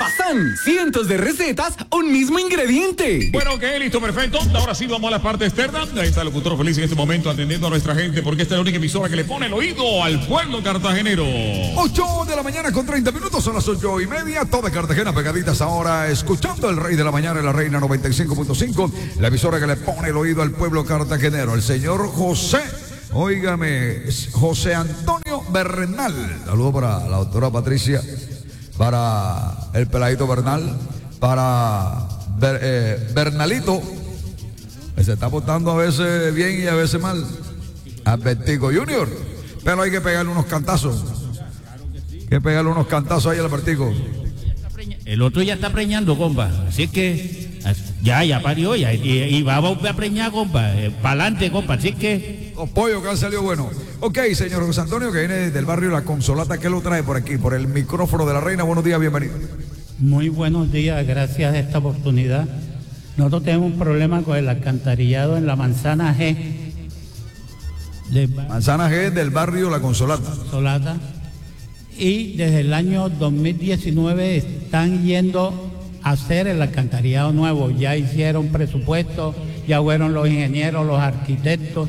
Almazán. Cientos de recetas, un mismo ingrediente. Bueno, ok, listo, perfecto. Ahora sí vamos a la parte externa. Ahí está el locutor feliz en este momento atendiendo a nuestra gente, porque esta es la única emisora que le pone el oído al pueblo cartagenero. 8 de la mañana con 30 minutos, son las 8:30. Toda Cartagena pegaditas ahora, escuchando el Rey de la Mañana en la Reina 95.5. La emisora que le pone el oído al pueblo cartagenero. El señor José, óigame, José Antonio Bernal. Saludos para la doctora Patricia, para el peladito Bernal, para Bernalito, que se está portando a veces bien y a veces mal. Albertico Junior, pero hay que pegarle unos cantazos. Hay que pegarle unos cantazos ahí al Albertico. El otro ya está preñando, compa. Así que ya parió ya. Y va a volver a preñar, compa. Para adelante, compa. Así que. Los pollos que han salido buenos. Ok, señor José Antonio, que viene del barrio La Consolata, ¿qué lo trae por aquí? Por el micrófono de la Reina. Buenos días, bienvenido. Muy buenos días, gracias a esta oportunidad. Nosotros tenemos un problema con el alcantarillado en la Manzana G. Manzana G del barrio La Consolata. Y desde el año 2019 están yendo a hacer el alcantarillado nuevo. Ya hicieron presupuesto, ya fueron los ingenieros, los arquitectos.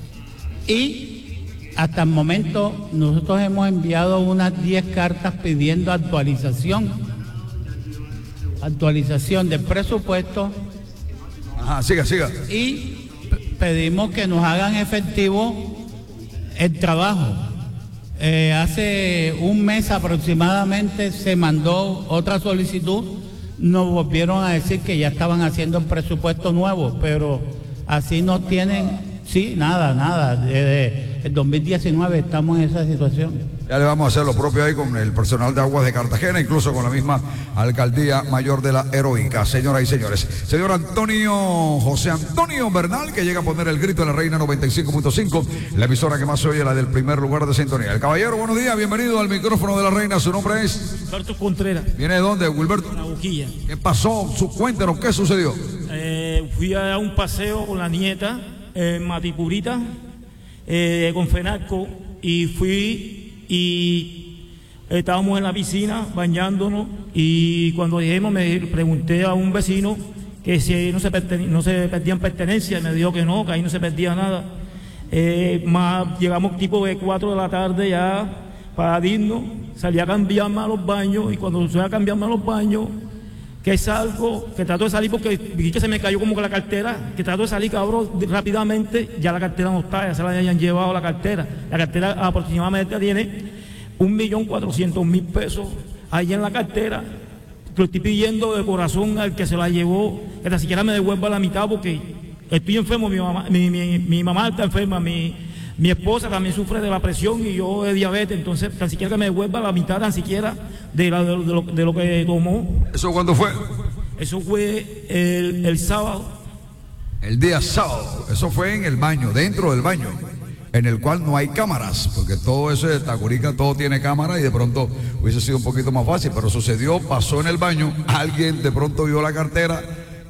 Y hasta el momento nosotros hemos enviado unas 10 cartas pidiendo actualización del presupuesto. Ajá, siga. Y pedimos que nos hagan efectivo el trabajo. Hace un mes aproximadamente se mandó otra solicitud, nos volvieron a decir que ya estaban haciendo el presupuesto nuevo, pero así no tienen, nada, desde el 2019 estamos en esa situación. Ya le vamos a hacer lo propio ahí con el personal de Aguas de Cartagena, incluso con la misma Alcaldía Mayor de la Heroica. Señoras y señores, señor José Antonio Bernal, que llega a poner el grito en la Reina 95.5, la emisora que más se oye, la del primer lugar de sintonía. El caballero, buenos días, bienvenido al micrófono de la Reina. Su nombre es Wilberto Contreras. ¿Viene de dónde, Wilberto? La Boquilla. ¿Qué pasó? Cuéntenos, ¿qué sucedió? Fui a un paseo con la nieta en Matipurita, con Fenalco, y estábamos en la piscina bañándonos, y cuando dijimos me pregunté a un vecino que si no se perdían pertenencias, me dijo que no, que ahí no se perdía nada. Llegamos tipo de 4 de la tarde ya para irnos, salí a cambiarme a los baños, y cuando salí a cambiarme a los baños, que salgo, que trato de salir porque vi que se me cayó como que la cartera, que trato de salir, cabrón, rápidamente, ya la cartera no está, ya se la hayan llevado la cartera. La cartera aproximadamente tiene 1.400.000 pesos ahí en la cartera. Lo estoy pidiendo de corazón al que se la llevó, que ni siquiera me devuelva la mitad, porque estoy enfermo, mi mamá está enferma, mi esposa también sufre de la presión y yo de diabetes, entonces tan siquiera que me devuelva la mitad, tan siquiera de lo que tomó. ¿Eso cuándo fue? Eso fue el sábado. El día sábado. Eso fue en el baño, dentro del baño, en el cual no hay cámaras, porque todo eso de Tacurica, todo tiene cámara, y de pronto hubiese sido un poquito más fácil, pero sucedió, pasó en el baño, alguien de pronto vio la cartera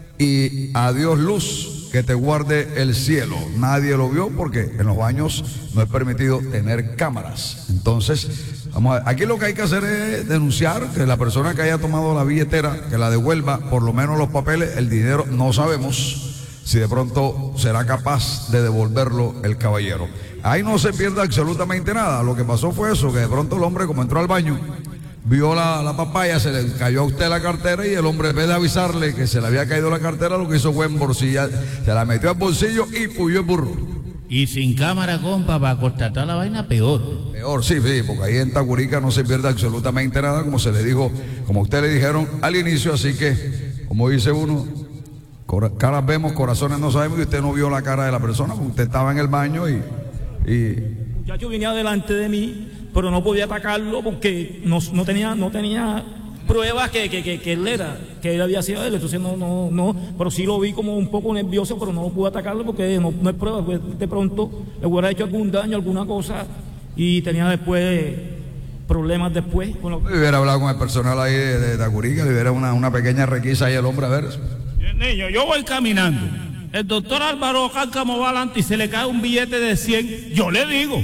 y adiós luz, que te guarde el cielo. Nadie lo vio porque en los baños no es permitido tener cámaras. Entonces, aquí lo que hay que hacer es denunciar que la persona que haya tomado la billetera, que la devuelva, por lo menos los papeles, el dinero, no sabemos si de pronto será capaz de devolverlo el caballero. Ahí no se pierde absolutamente nada. Lo que pasó fue eso, que de pronto el hombre, como entró al baño, vio la papaya, se le cayó a usted la cartera, y el hombre, en vez de avisarle que se le había caído la cartera, lo que hizo fue embolsillar, se la metió al bolsillo y puyó el burro. Y sin cámara, compa, para constatar la vaina, peor. Peor, sí, porque ahí en Tacurica no se pierde absolutamente nada, como se le dijo, como usted le dijeron al inicio. Así que, como dice uno, caras vemos, corazones no sabemos, y usted no vio la cara de la persona, porque usted estaba en el baño y... El muchacho venía delante de mí, pero no podía atacarlo porque no tenía pruebas que él había sido él. Entonces no, pero sí lo vi como un poco nervioso, pero no pude atacarlo porque no hay pruebas. Pues de pronto le hubiera hecho algún daño, alguna cosa, y tenía después problemas después. Hubiera hablado con el personal ahí de Tacurica, le hubiera una pequeña requisa ahí al hombre, a ver. Niño, yo voy caminando, el doctor Álvaro Cárcamo va adelante y se le cae un billete de 100, yo le digo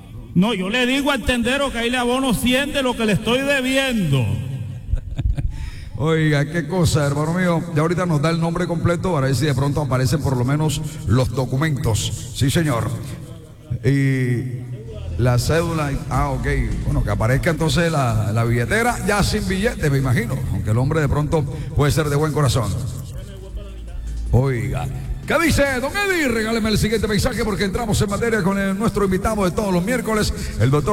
al tendero que ahí le abono 100 de lo que le estoy debiendo. Oiga, qué cosa, hermano mío. Ya ahorita nos da el nombre completo para ver si de pronto aparecen por lo menos los documentos. Sí, señor. Y la cédula. Ok. Bueno, que aparezca entonces la billetera ya sin billete, me imagino. Aunque el hombre de pronto puede ser de buen corazón. Oiga. ¿Qué dice don Eddie? Regáleme el siguiente mensaje porque entramos en materia con nuestro invitado de todos los miércoles, el doctor